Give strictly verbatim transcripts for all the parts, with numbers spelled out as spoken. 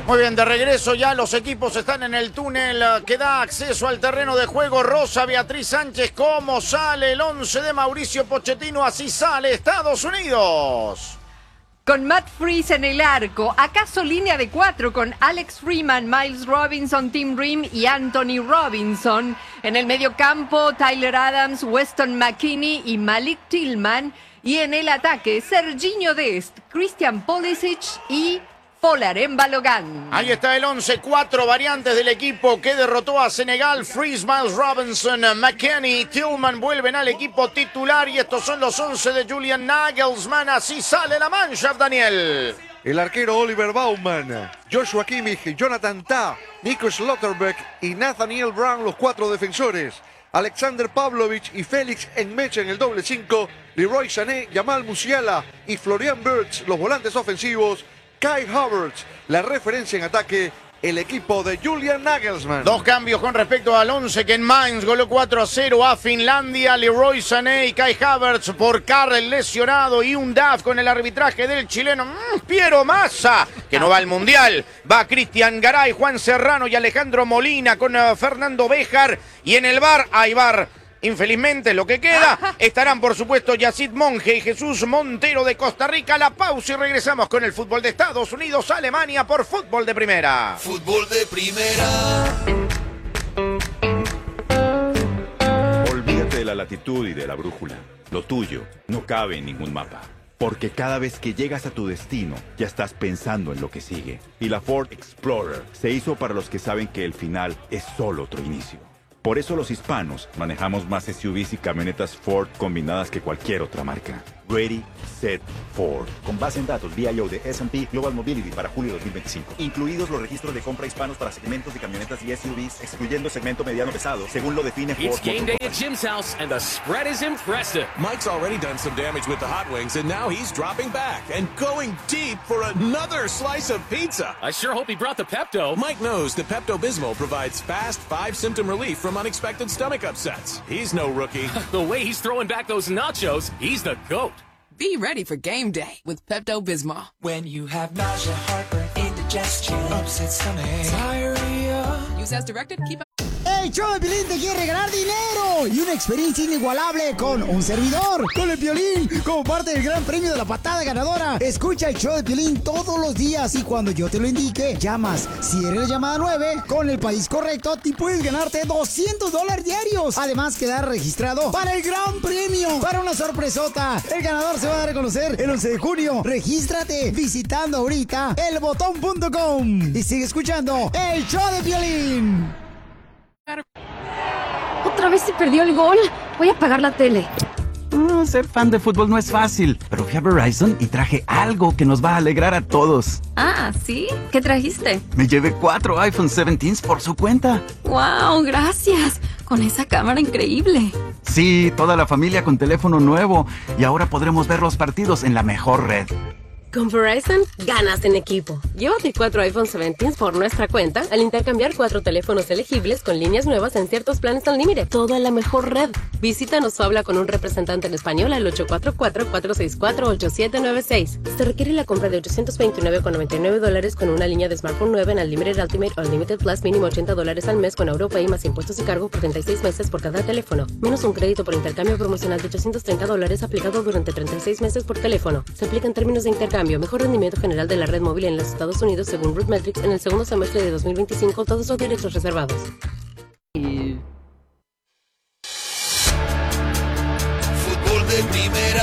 Muy bien, de regreso ya los equipos están en el túnel que da acceso al terreno de juego. Rosa Beatriz Sánchez, ¿cómo sale el once de Mauricio Pochettino? Así sale Estados Unidos. Con Matt Freese en el arco, acaso línea de cuatro con Alex Freeman, Miles Robinson, Tim Ream y Anthony Robinson. En el mediocampo, Tyler Adams, Weston McKennie y Malik Tillman. Y en el ataque, Serginho Dest, Christian Pulisic y Folarin Balogun. Ahí está el once, cuatro variantes del equipo que derrotó a Senegal. Freeze, Miles Robinson, McKennie y Tillman vuelven al equipo titular. Y estos son los once de Julian Nagelsmann. Así sale la mancha, Daniel. El arquero Oliver Baumann, Joshua Kimmich, Jonathan Tah, Nico Schlotterbeck y Nathaniel Brown, los cuatro defensores. Alexander Pavlovich y Félix Enmeche en el doble cinco. Leroy Sané, Jamal Musiala y Florian Wirtz, los volantes ofensivos. Kai Havertz, la referencia en ataque, el equipo de Julian Nagelsmann. Dos cambios con respecto al once que en Mainz goló cuatro a cero a Finlandia. Leroy Sané y Kai Havertz por Karel lesionado y un D A F con el arbitraje del chileno mmm, Piero Massa, que no va al Mundial. Va Cristian Garay, Juan Serrano y Alejandro Molina con uh, Fernando Béjar. Y en el V A R hay V A R. Infelizmente lo que queda, estarán por supuesto Yacid Monge y Jesús Montero de Costa Rica. La pausa y regresamos con el fútbol de Estados Unidos, Alemania por Fútbol de Primera. Fútbol de Primera. Olvídate de la latitud y de la brújula. Lo tuyo no cabe en ningún mapa. Porque cada vez que llegas a tu destino, ya estás pensando en lo que sigue. Y la Ford Explorer se hizo para los que saben que el final es solo otro inicio. Por eso los hispanos manejamos más S U Vs y camionetas Ford combinadas que cualquier otra marca. Ready, Set, Ford. Con base en datos V I O de S and P Global Mobility para julio dos mil veinticinco. Incluidos los registros de compra hispanos para segmentos de camionetas y S U Vs, excluyendo segmento mediano pesado, según lo define Ford. It's game day at Jim's house, and the spread is impressive. Mike's already done some damage with the hot wings, and now he's dropping back and going deep for another slice of pizza. I sure hope he brought the Pepto. Mike knows that Pepto-Bismol provides fast, five-symptom relief from unexpected stomach upsets. He's no rookie. The way he's throwing back those nachos, he's the GOAT. Be ready for game day with Pepto-Bismol. When you have nausea, heartburn, indigestion, upset stomach, diarrhea. Use as directed. Keep up. El show de Piolín te quiere regalar dinero y una experiencia inigualable con un servidor, con el Piolín, como parte del gran premio de la patada ganadora. Escucha el show de Piolín todos los días y cuando yo te lo indique, llamas. Si eres la llamada nueve, con el país correcto, te puedes ganarte doscientos dólares diarios. Además, quedar registrado para el gran premio, para una sorpresota. El ganador se va a dar a conocer el once de junio. Regístrate visitando ahorita el botón punto com y sigue escuchando el show de Piolín. Otra vez se perdió el gol. Voy a apagar la tele. Mm, ser fan de fútbol no es fácil, pero fui a Verizon y traje algo que nos va a alegrar a todos. Ah, ¿sí? ¿Qué trajiste? Me llevé cuatro iPhone diecisiete por su cuenta. ¡Wow! Gracias. Con esa cámara increíble. Sí, toda la familia con teléfono nuevo. Y ahora podremos ver los partidos en la mejor red. Con Verizon, ganas en equipo. Llévate cuatro iPhone diecisiete por nuestra cuenta al intercambiar cuatro teléfonos elegibles con líneas nuevas en ciertos planes Unlimited. Todo en la mejor red. Visítanos o habla con un representante en español al ocho cuatro cuatro, cuatro seis cuatro, ocho siete nueve seis. Se requiere la compra de ochocientos veintinueve con noventa y nueve dólares con una línea de smartphone nueva en Unlimited Ultimate o Unlimited Plus mínimo ochenta dólares al mes con Europay más impuestos y cargo por treinta y seis meses por cada teléfono. Menos un crédito por intercambio promocional de ochocientos treinta dólares aplicado durante treinta y seis meses por teléfono. Se aplica en términos de intercambio. Mejor rendimiento general de la red móvil en los Estados Unidos según RootMetrics en el segundo semestre de dos mil veinticinco. Todos los derechos reservados. Fútbol de Primera.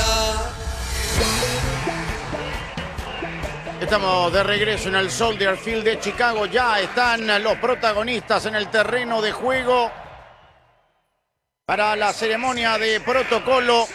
Estamos de regreso en el Soldier Field de Chicago. Ya están los protagonistas en el terreno de juego para la ceremonia de protocolo.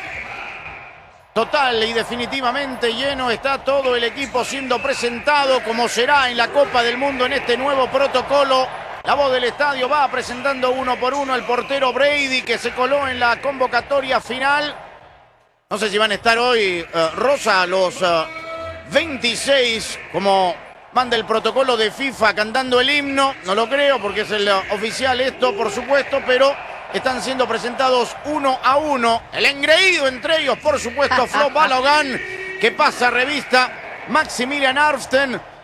Total y definitivamente lleno está todo el equipo siendo presentado como será en la Copa del Mundo en este nuevo protocolo. La voz del estadio va presentando uno por uno el portero Brady que se coló en la convocatoria final. No sé si van a estar hoy, uh, Rosa, los uh, veintiséis como manda el protocolo de FIFA cantando el himno. No lo creo porque es el uh, oficial esto, por supuesto, pero están siendo presentados uno a uno. El engreído entre ellos, por supuesto, Flo Balogun, que pasa revista. Maximilian Arfsten,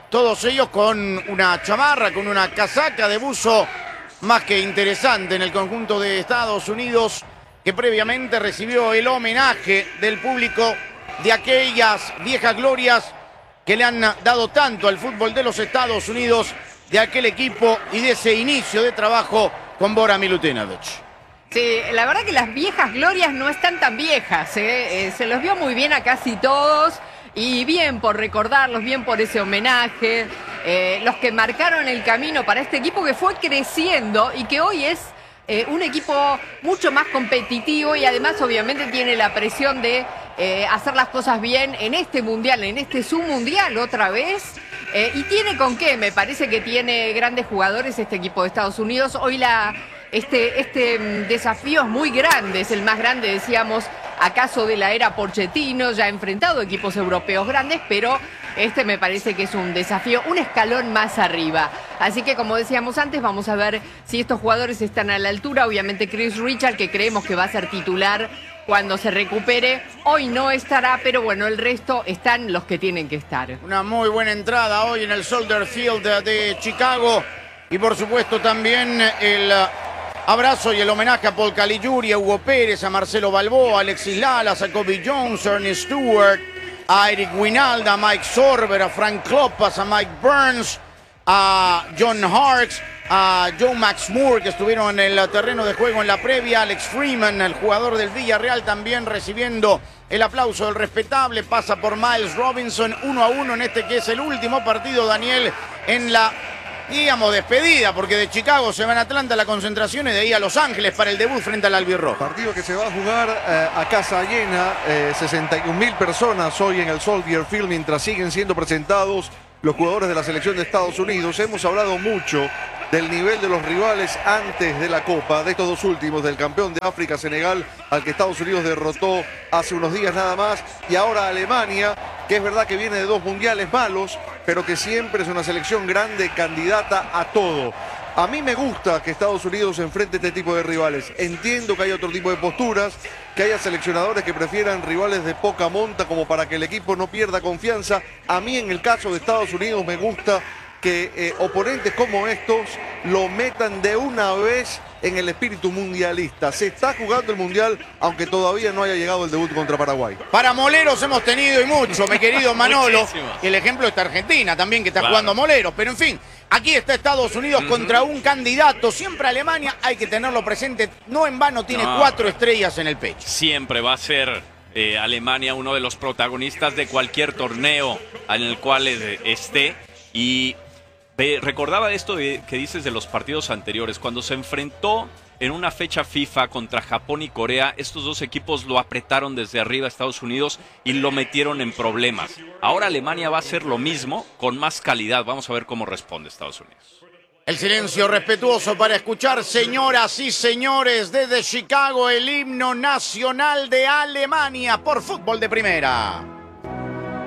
todos ellos con una chamarra, con una casaca de buzo más que interesante en el conjunto de Estados Unidos, que previamente recibió el homenaje del público de aquellas viejas glorias que le han dado tanto al fútbol de los Estados Unidos, de aquel equipo y de ese inicio de trabajo con Bora Milutinovic. Sí, la verdad que las viejas glorias no están tan viejas, ¿eh? Eh, se los vio muy bien a casi todos y bien por recordarlos, bien por ese homenaje, eh, los que marcaron el camino para este equipo que fue creciendo y que hoy es eh, un equipo mucho más competitivo y además obviamente tiene la presión de eh, hacer las cosas bien en este mundial, en este submundial otra vez. Eh, y tiene con qué, me parece que tiene grandes jugadores este equipo de Estados Unidos. Hoy la, este, este desafío es muy grande, es el más grande, decíamos, acaso de la era Pochettino, ya ha enfrentado equipos europeos grandes, pero este me parece que es un desafío, un escalón más arriba. Así que como decíamos antes, vamos a ver si estos jugadores están a la altura. Obviamente Chris Richard, que creemos que va a ser titular cuando se recupere, hoy no estará, pero bueno, el resto están los que tienen que estar. Una muy buena entrada hoy en el Soldier Field de Chicago y por supuesto también el abrazo y el homenaje a Paul Caligiuri, a Hugo Pérez, a Marcelo Balboa, a Alexis Lalas, a Kobe Jones, a Ernie Stewart, a Eric Winalda, a Mike Sorber, a Frank Kloppas, a Mike Burns, a John Harkes, a Joe Max Moore, que estuvieron en el terreno de juego en la previa, Alex Freeman, el jugador del Villarreal, también recibiendo el aplauso del respetable. Pasa por Miles Robinson, uno a uno en este que es el último partido, Daniel, en la, digamos, despedida, porque de Chicago se van a Atlanta la concentración y de ahí a Los Ángeles para el debut frente al albirrojo. Partido que se va a jugar eh, a casa llena, eh, sesenta y un mil personas hoy en el Soldier Field, mientras siguen siendo presentados los jugadores de la selección de Estados Unidos. Hemos hablado mucho del nivel de los rivales antes de la Copa, de estos dos últimos, del campeón de África, Senegal, al que Estados Unidos derrotó hace unos días nada más, y ahora Alemania, que es verdad que viene de dos mundiales malos, pero que siempre es una selección grande, candidata a todo. A mí me gusta que Estados Unidos enfrente este tipo de rivales. Entiendo que hay otro tipo de posturas, que haya seleccionadores que prefieran rivales de poca monta como para que el equipo no pierda confianza. A mí en el caso de Estados Unidos me gusta que eh, oponentes como estos lo metan de una vez en el espíritu mundialista. Se está jugando el mundial, aunque todavía no haya llegado el debut contra Paraguay. Para moleros hemos tenido y mucho, mi querido Manolo. Y el ejemplo está Argentina también, que está claro. jugando moleros. Pero en fin, aquí está Estados Unidos uh-huh. contra un candidato. Siempre Alemania, hay que tenerlo presente. No en vano tiene no. cuatro estrellas en el pecho. Siempre va a ser eh, Alemania uno de los protagonistas de cualquier torneo en el cual eh, esté. Y recordaba esto de, que dices de los partidos anteriores, cuando se enfrentó en una fecha FIFA contra Japón y Corea, estos dos equipos lo apretaron desde arriba a Estados Unidos y lo metieron en problemas. Ahora Alemania va a hacer lo mismo con más calidad. Vamos a ver cómo responde Estados Unidos. El silencio respetuoso para escuchar, señoras y señores, desde Chicago, el himno nacional de Alemania por Fútbol de Primera.